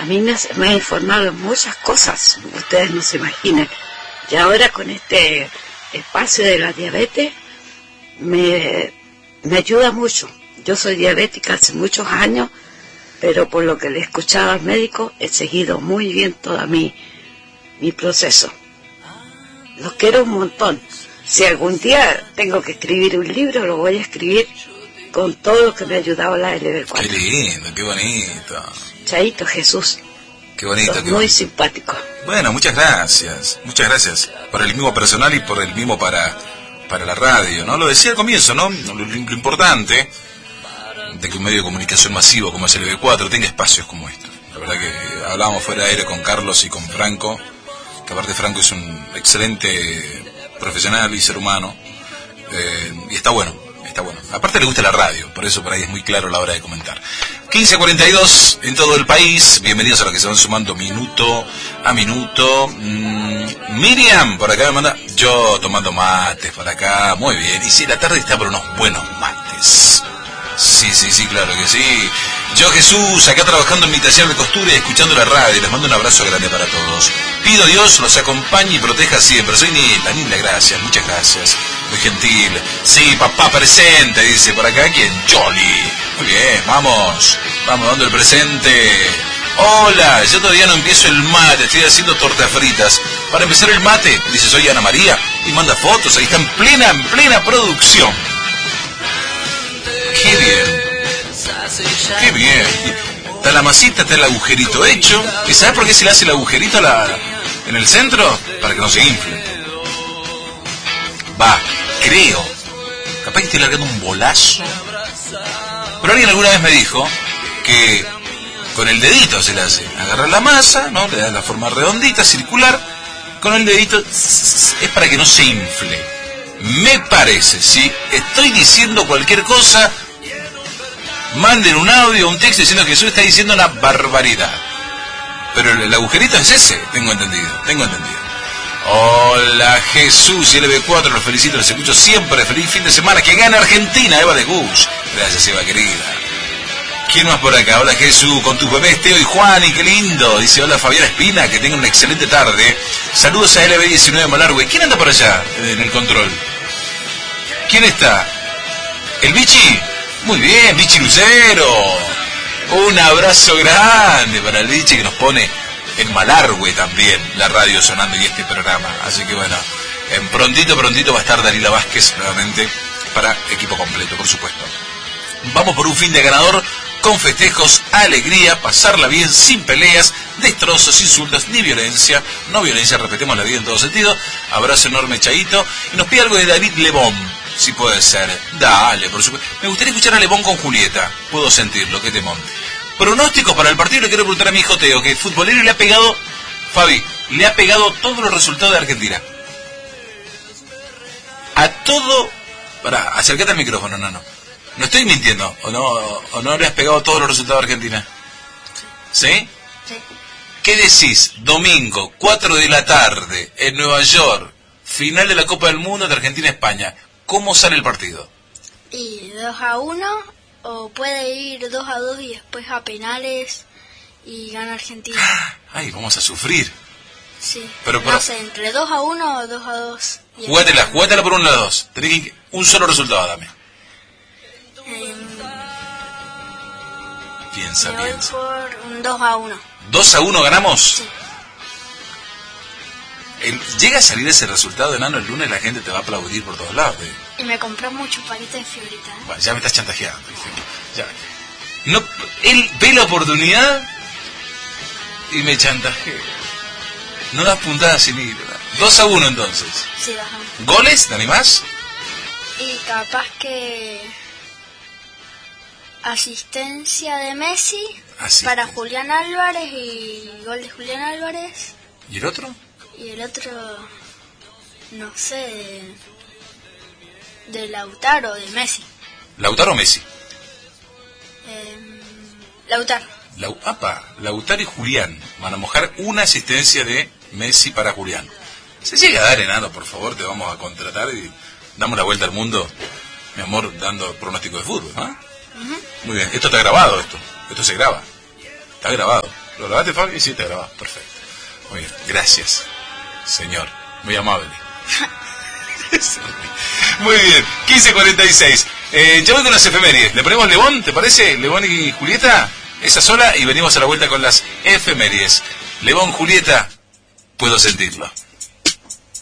A mí me ha informado en muchas cosas, ustedes no se imaginan. Y ahora con este espacio de la diabetes, me ayuda mucho. Yo soy diabética hace muchos años, pero por lo que le escuchaba al médico, he seguido muy bien todo mi proceso. Los quiero un montón. Si algún día tengo que escribir un libro, lo voy a escribir con todo lo que me ha ayudado la LB4. Qué lindo, qué bonito. Chaito, Jesús. Qué bonito. Sos muy simpático. Bueno, muchas gracias. Muchas gracias por el mismo personal y por el mismo para la radio, ¿no? Lo decía al comienzo, ¿no? Lo importante de que un medio de comunicación masivo como es el LB4 tenga espacios como estos. La verdad que hablábamos fuera de aire con Carlos y con Franco, que aparte Franco es un excelente profesional y ser humano, y está bueno. Aparte le gusta la radio, por eso por ahí es muy claro a la hora de comentar. 15:42 en todo el país. Bienvenidos a los que se van sumando minuto a minuto. Miriam, por acá me manda, yo tomando mates por acá, muy bien. Y si la tarde está por unos buenos mates. Sí, claro que sí. Yo Jesús, acá trabajando en mi taller de costura y escuchando la radio. Les mando un abrazo grande para todos. Pido Dios los acompañe y proteja siempre. Soy Nilda, gracias, muchas gracias. Muy gentil. Sí, papá presente, dice por acá. ¿Quién? Jolly. Muy bien, vamos dando el presente. Hola, yo todavía no empiezo el mate, estoy haciendo tortas fritas. Para empezar el mate, dice, soy Ana María. Y manda fotos, ahí está en plena producción. Qué bien. Está la masita, está el agujerito hecho. ¿Y sabes por qué se le hace el agujerito en el centro? Para que no se infle. Creo. Capaz que estoy largando un bolazo. Pero alguien alguna vez me dijo que con el dedito se le hace. Agarrar la masa, ¿no? Le da la forma redondita, circular. Con el dedito es para que no se infle. Me parece, si estoy diciendo cualquier cosa, manden un audio, un texto diciendo que Jesús está diciendo una barbaridad. Pero el agujerito es ese, tengo entendido. Hola Jesús y LB4, los felicito, los escucho siempre. Feliz fin de semana, que gane Argentina, Eva de Gus. Gracias, Eva querida. ¿Quién más por acá? Hola Jesús, con tus bebés Teo y Juan, y qué lindo. Dice, hola Fabiana Espina, que tengan una excelente tarde. Saludos a LB19 Malargüe. ¿Quién anda por allá en el control? ¿Quién está? ¿El Bichi? Muy bien, Bichi Lucero. Un abrazo grande para el Bichi que nos pone en Malargüe también la radio sonando y este programa. Así que bueno, en prontito va a estar Dalila Vázquez nuevamente para equipo completo, por supuesto. Vamos por un fin de ganador con festejos, alegría, pasarla bien, sin peleas, destrozos, insultos, ni violencia. No violencia, respetemos la vida en todo sentido. Abrazo enorme, Chaito. Y nos pide algo de David Lebón, si puede ser. Dale, por supuesto. Me gustaría escuchar a Lebón con Julieta. Puedo sentirlo, qué temón. Pronósticos para el partido. Le quiero preguntar a mi hijo Teo, que es futbolero y le ha pegado, Fabi, le ha pegado todos los resultados de Argentina. A todo. Pará, acércate al micrófono, no. ¿No estoy mintiendo? ¿O no le has pegado todos los resultados de Argentina? ¿Sí? Sí. ¿Qué decís? Domingo, 4 de la tarde, en Nueva York, final de la Copa del Mundo de Argentina-España. ¿Cómo sale el partido? Y 2-1, o puede ir 2-2 y después a penales y gana Argentina. Ay, vamos a sufrir. Sí. Pero no sé, entre 2-1 o 2-2. Jugátela por un lado dos. Tenés que un solo resultado, dame. Piensa. Voy por un 2-1. ¿2-1 ganamos? Sí. Llega a salir ese resultado, enano, el lunes la gente te va a aplaudir por todos lados. Y me compró muchos palitos de figurita. Bueno, ya me estás chantajeando. Ya. No, él ve la oportunidad y me chantajea. No das puntadas sin ir. 2-1 entonces. Sí, 2-1. ¿Goles? ¿Te animás? Y capaz que asistencia de Messi para Julián Álvarez y gol de Julián Álvarez. ¿Y el otro? Y el otro, no sé, de Lautaro o de Messi. ¿Lautaro o Messi? Lautaro. Lautaro y Julián van a mojar una asistencia de Messi para Julián. Se llega a dar, enano, por favor, te vamos a contratar y damos la vuelta al mundo, mi amor, dando pronóstico de fútbol, ¿no? Uh-huh. Muy bien, esto está grabado, esto se graba, está grabado. ¿Lo grabaste, Fabi? Sí, te grabás, perfecto. Muy bien, gracias, señor, muy amable. Muy bien, 15:46. Ya voy con las efemérides. ¿Le ponemos Lebón, te parece? Lebón y Julieta, esa sola, y venimos a la vuelta con las efemérides. Lebón, Julieta, puedo sentirlo.